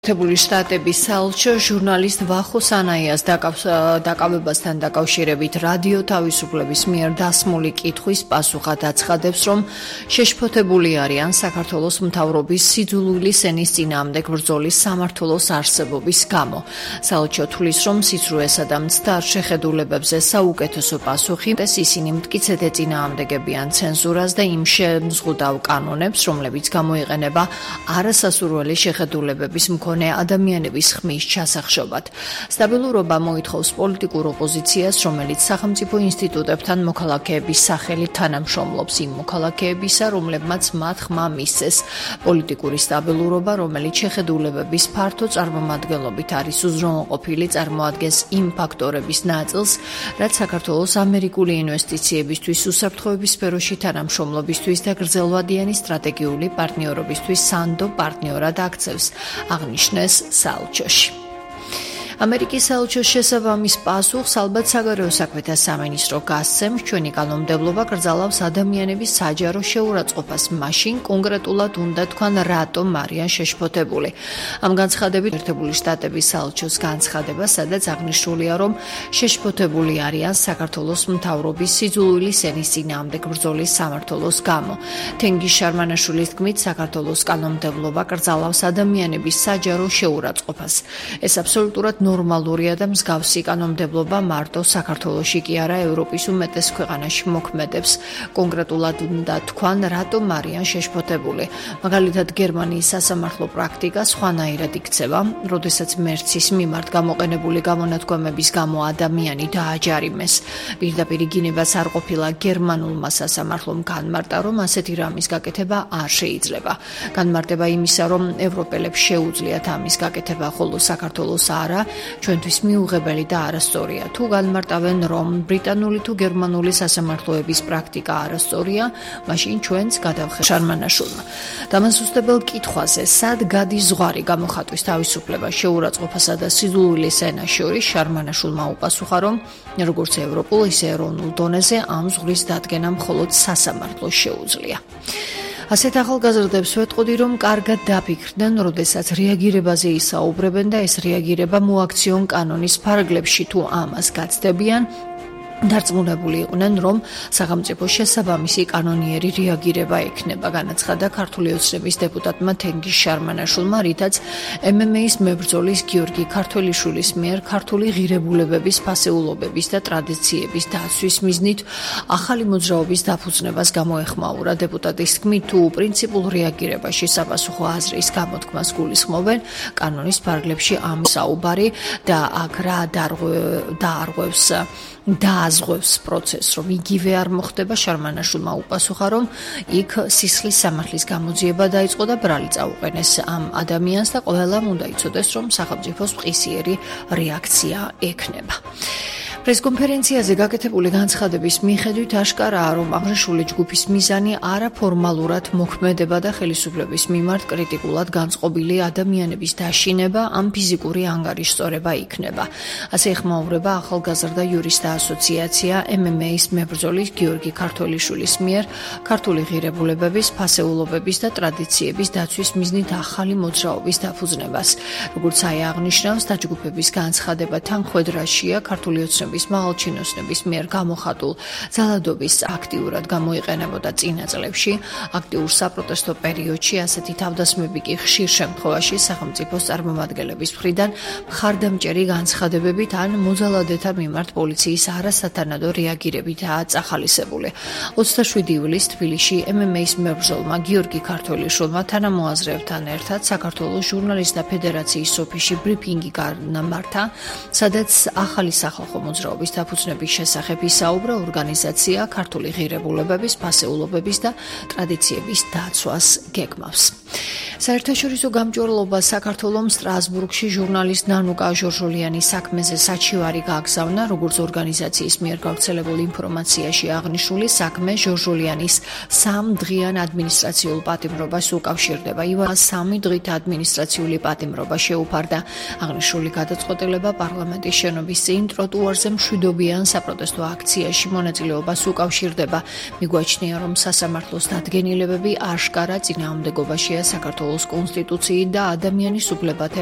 შეერთებული შტატების საელჩო ჟურნალისტ ვახო სანაიას დაკავებასთან დაკავშირებით რადიო თავისუფლების მიერ დასმული კითხვის პასუხად აცხადებს, რომ შეშფოთებული არიან საქართველოს მთავრობის სიძულვილის ენის წინააღმდეგ ბრძოლის სამმართველოს არსებობის გამო. საელჩო თვლის, რომ სიცრუესა და მცდარ შეხედულებებზე საუკეთესო პასუხი ისინი მტკიცედ ეწინააღმდეგებიან ცენზურას და იმ შემზღუდავ კანონებს, რომლებიც გამოიყენება არასასურველი შეხედულებების ადამიანების ხმის ჩასახშობად. სტაბილურობა მოითხოვს პოლიტიკურ ოპოზიციას, რომელიც სახელმწიფო ინსტიტუტებთან მოქალაქეების სახელით თანამშრომლობს იმ მოქალაქეებისა, რომლებმაც მათ ხმა მისცეს. პოლიტიკური სტაბილურობა, რომელიც შეხედულებების ფართო წარმომადგენლობით არის უზრუნველყოფილი, წარმოადგენს იმ ფაქტორების ნაწილს, რაც საქართველოს ამერიკული ინვესტიციებისთვის, უსაფრთხოების სფეროში თანამშრომლობისთვის და გრძელვადიანი სტრატეგიული პარტნიორობისთვის სანდო პარტნიორად აქცევს. აღნიშნეს საელჩოში. ამერიკის საელჩოს შესაბამის პასუხს ალბათ საგარეო საქმეთა სამინისტრო გასცემს. ჩვენი კანონმდებლობა კრძალავს ადამიანების საჯარო შეურაცხყოფას, მაშინ კონკრეტულად უნდა თქვან რატომ არიან შეშფოთებული. ამ განცხადებით შეერთებული შტატების საელჩოს განცხადება, სადაც აღნიშნულია, რომ შეშფოთებული არიან საქართველოს მთავრობის სიძულვილის ენის წინააღმდეგ ბრძოლის სამმართველოს გამო. თენგიზ შარმანაშვილის თქმით, საქართველოს კანონმდებლობა კრძალავს ადამიანების საჯარო შეურაცხყოფას. ეს აბსოლუტურად ნორმალურია და მსგავსი კანონმდებლობა მარტო საქართველოში კი არა, ევროპის უმეტეს ქვეყანაში მოქმედებს. კონკრეტულად უნდა თქვან, რატომ არიან შეშფოთებული. მაგალითად, გერმანიის სასამართლო პრაქტიკა სხვანაირად იქცევა, როდესაც მერცის მიმართ გამოყენებული გამონათქვამების გამო ადამიანი დააჯარიმეს. პირდაპირ იგინებას არ ყოფილა გერმანულმა სასამართლომ განმარტა, რომ ასეთი რამის გაკეთება არ შეიძლება. განმარტება იმისა, რომ ევროპელებს შეუძლიათ ამის გაკეთება, ხოლო საქართველოს არა, ჩვენთვის მიუღებელი და არასწორია. თუ განმარტავენ, რომ ბრიტანული თუ გერმანული სასამართლოების პრაქტიკა არასწორია, მაშინ ჩვენც გადავხეთ შარმანაშვილმა. დამასუსტებელ კითხვაზე, სად გადის ზღვარი გამოხატვის თავისუფლება შეურაცხყოფასა და სიძულვილის ენას შორის, შარმანაშვილმა უპასუხა, რომ როგორც ევროპულ, ისე ეროვნულ დონეზე ამ ზღვრის დადგენა მხოლოდ სასამართლოს შეუძლია. ასეთ ახალგაზრდებს ვეტყოდი, რომ კარგად დაფიქრდნენ, როდესაც რეაგირებაზე ისაუბრებენ და ეს რეაგირება მოაქციონ კანონის ფარგლებში, თუ ამას გაცდებიან, დარწმუნებული იყვნენ, რომ სახელმწიფო შესაბამისი კანონიერი რეაგირება ექნება, განაცხადა ქართული ოცნების დეპუტატმა თენგიზ შარმანაშვილმა, რითაც MMA-ის მებრძოლის გიორგი ქართველიშვილის მიერ ქართული ღირებულებების, ფასეულობების და ტრადიციების დაცვის მიზნით ახალი მოძრაობის დაფუძნებას გამოეხმაურა. დეპუტატის თქმით, თუ პრინციპულ რეაგირებაში sapasukho აზრის გამოთქმას გულისხმობენ, კანონის ფარგლებში ამ საუბარი და აქ რა დააზღვევს პროცესს, რომ იგივე არ მოხდება. შარმანაშვილმა უპასუხა, რომ იქ სისხლის სამართლის გამოძიება დაიწყო და ბრალი წაუყენეს ამ ადამიანს და ყველამ უნდა იცოდეს, რომ სახელმწიფოს მყისიერი რეაქცია ექნება. პრესკონფერენციაზე გაკეთებული განცხადების მიხედვით აშკარაა, რომ აღნიშნული ჯგუფის მიზანი არაფორმალურად მოქმედება და ხელისუფლების მიმართ კრიტიკულად განწყობილი ადამიანების დაშინება ან ფიზიკური ანგარიშწორება იქნება. ასე ეხმაურება ახალგაზრდა იურისტთა ასოციაცია MMA-ის მებრძოლის გიორგი ქართველიშვილის მიერ ქართული ღირებულებების, ფასეულობების და ტრადიციების დაცვის მიზნით ახალი მოძრაობის დაფუძნებას. როგორც აღნიშნავს, დაჯგუფების განცხადება თანხმედრაშია ქართული ოცნების მაღალჩინოსნების მიერ გამოხატულ ძალადობის აქტიურად გამოიყენებოდა წინა წლებში. აქტიურ საპროტესტო პერიოდში ასეთი თავდასხმები კი ხშირ შემთხვევაში სახელმწიფოს წარმომადგენლების მხრიდან მხარდამჭერი განცხადებებით ან მოძალადეთა მიმართ პოლიციის არასათანადო რეაგირებითაა წახალისებული. 27 ივლისს თბილისში MMA-ის მებრძოლმა გიორგი ქართველიშვილმა თანამოაზრეებთან ერთად საქართველოს ჟურნალისტთა ფედერაციის ოფისში ბრიფინგი გამართა, სადაც ახალი სახალხო მოძრაობის დაფუძნების შესახებ ისაუბრა ორგანიზაცია ქართული ღირებულებების, ფასეულობების და ტრადიციების დაცვას გეგმავს. საერთაშორისო გამჭვირვალობა საქართველოს სტრასბურგში ჟურნალისტ ნანუკა ჟორჟოლიანის საქმეზე საჩივარი გააგზავნა, როგორც ორგანიზაციის მიერ გავრცელებულ ინფორმაციაში აღნიშნული, საქმე ჟორჟოლიანის 3 დღიან ადმინისტრაციულ პატიმრობას უკავშირდება. ივანს 3 დღით ადმინისტრაციული პატიმრობა შეუფარდა. აღნიშნული გადაწყვეტილება პარლამენტის შენობის წინ ტროტუარზე მშვიდობიან საპროტესტო აქციაში მონაწილეობას უკავშირდება. მიგვაჩნია, რომ სასამართლოს დადგენილებები აშკარა წინააღმდეგობაშია საქართველოს კონსტიტუციით და ადამიანის უფლებათა